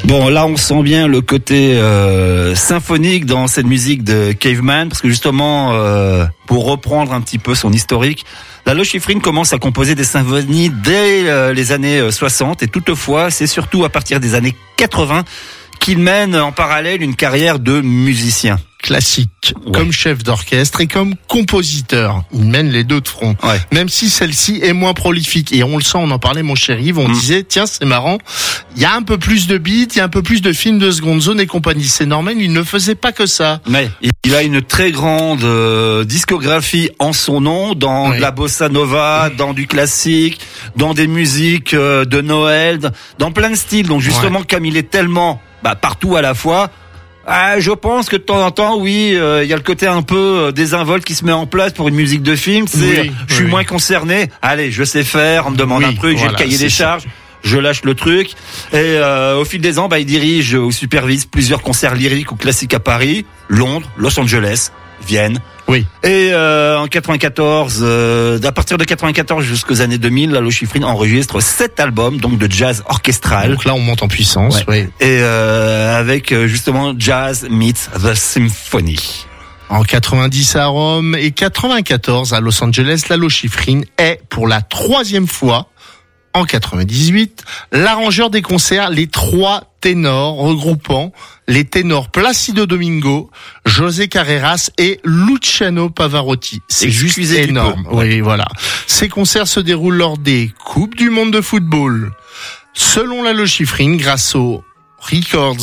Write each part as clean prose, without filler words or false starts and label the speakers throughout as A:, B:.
A: Bon, là, on sent bien le côté symphonique dans cette musique de Caveman, parce que justement, pour reprendre un petit peu son historique, Lalo Schifrin commence à composer des symphonies dès les années 60, et toutefois, c'est surtout à partir des années 80 qu'il mène en parallèle une carrière de musicien.
B: Classique, comme chef d'orchestre et comme compositeur. Il mène les deux de front. Ouais. Même si celle-ci est moins prolifique. Et on le sent, on en parlait, mon cher Yves, on disait, tiens, c'est marrant, il y a un peu plus de beats, il y a un peu plus de films de seconde zone et compagnie. C'est normal, il ne faisait pas que ça.
A: Mais il a une très grande discographie en son nom, dans de la bossa nova, dans du classique, dans des musiques de Noël, dans plein de styles. Donc justement, comme il est tellement partout à la fois, je pense que de temps en temps, il y a le côté un peu désinvolte qui se met en place pour une musique de film. Je suis moins concerné. Allez, je sais faire. On me demande un truc, j'ai le cahier des charges. Je lâche le truc. Et au fil des ans, il dirige ou supervise plusieurs concerts lyriques ou classiques à Paris, Londres, Los Angeles, Vienne.
B: Oui.
A: Et en 94, à partir de 94 jusqu'aux années 2000, Lalo Schifrin enregistre 7 albums, donc de jazz orchestral.
B: Donc là, on monte en puissance.
A: Ouais. Et avec justement Jazz Meets the Symphony.
B: En 90 à Rome et 94 à Los Angeles, Lalo Schifrin est pour la 3e fois en 98 l'arrangeur des concerts Les Trois Ténors, regroupant les ténors Placido Domingo, José Carreras et Luciano Pavarotti. C'est juste énorme. Oui, voilà. Ces concerts se déroulent lors des Coupes du monde de football. Selon Lalo Schifrin, grâce au record,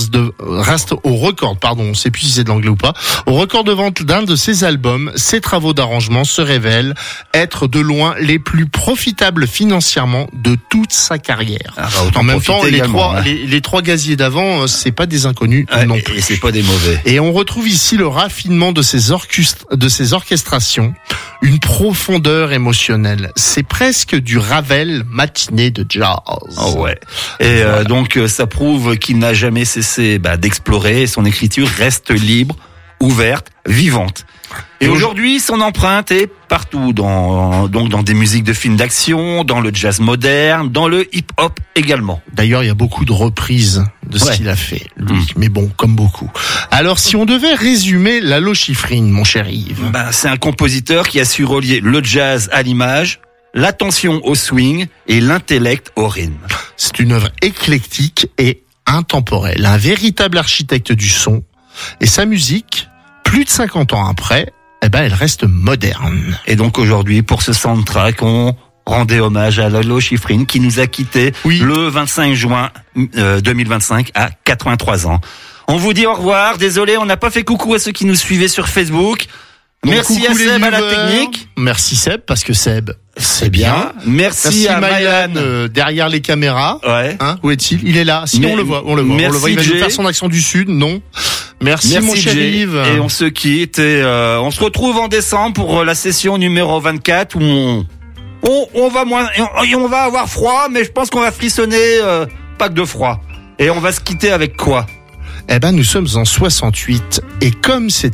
B: on sait plus si c'est de l'anglais ou pas, au record de vente d'un de ses albums, ses travaux d'arrangement se révèlent être de loin les plus profitables financièrement de toute sa carrière. En même temps, les trois gaziers d'avant, c'est pas des inconnus non plus.
A: Et c'est pas des mauvais.
B: Et on retrouve ici le raffinement de ses orchestrations, une profondeur émotionnelle. C'est presque du Ravel matiné de jazz.
A: Oh ouais. Et donc ça prouve qu'il n'a jamais cessé d'explorer, et son écriture reste libre, ouverte, vivante. Et aujourd'hui, son empreinte est partout, dans des musiques de films d'action, dans le jazz moderne, dans le hip-hop également.
B: D'ailleurs, il y a beaucoup de reprises de ce qu'il a fait, lui. Mais bon, comme beaucoup. Alors, si on devait résumer Lalo Schifrin, mon cher Yves.
A: C'est un compositeur qui a su relier le jazz à l'image, l'attention au swing et l'intellect au rythme.
B: C'est une œuvre éclectique et intemporelle, un véritable architecte du son. Et sa musique, plus de 50 ans après, elle reste moderne.
A: Et donc aujourd'hui, pour ce soundtrack, on rendait hommage à Lalo Schifrin qui nous a quittés le 25 juin 2025 à 83 ans. On vous dit au revoir. Désolé, on n'a pas fait coucou à ceux qui nous suivaient sur Facebook. Donc, merci à Seb à la technique.
B: Merci Seb, parce que Seb, c'est bien.
A: Merci à Mayan
B: derrière les caméras.
A: Ouais.
B: Où est-il? Il est là. Si on le voit. On le voit. Il va nous faire son accent du Sud. Non. Merci mon cher Yves.
A: Et on se quitte et on se retrouve en décembre pour la session numéro 24 où on va avoir froid, mais je pense qu'on va frissonner pas que de froid. Et on va se quitter avec quoi?
B: Nous sommes en 68 et comme c'est